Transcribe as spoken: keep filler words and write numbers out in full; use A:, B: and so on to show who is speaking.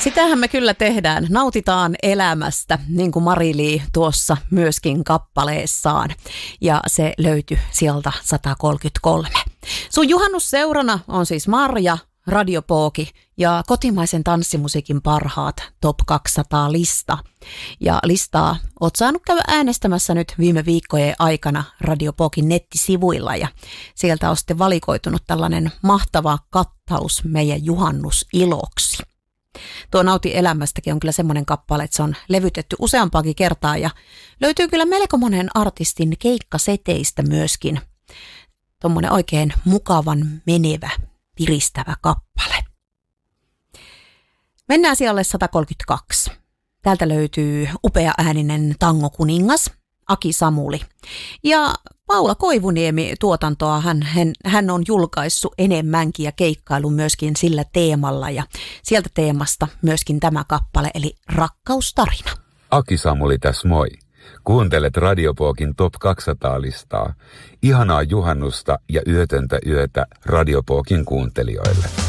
A: Sitähän me kyllä tehdään. Nautitaan elämästä, niin kuin Mari-Li tuossa myöskin kappaleessaan. Ja se löytyi sieltä sata kolmekymmentäkolme. Sun juhannusseurana on siis Marja, Radio Pooki ja kotimaisen tanssimusiikin parhaat Top kaksisataa lista. Ja listaa oot saanut käydä äänestämässä nyt viime viikkojen aikana Radio Pookin nettisivuilla. Ja sieltä on sitten valikoitunut tällainen mahtava kattaus meidän juhannusiloksi. Tuo Nauti elämästäkin on kyllä semmoinen kappale, että se on levytetty useampaakin kertaa ja löytyy kyllä melko monen artistin keikkaseteistä myöskin. Tuommoinen oikein mukavan menevä, piristävä kappale. Mennään sijalle sata kolmekymmentäkaksi. Täältä löytyy upea ääninen tangokuningas Aki Samuli. Ja Paula Koivuniemi tuotantoa hän, hän, hän on julkaissut enemmänkin ja keikkailu myöskin sillä teemalla. Ja sieltä teemasta myöskin tämä kappale eli Rakkaustarina.
B: Aki Samuli tässä moi. Kuuntelet Radio Pookin Top kaksisataa listaa. Ihanaa juhannusta ja yötöntä yötä Radio Pookin kuuntelijoille.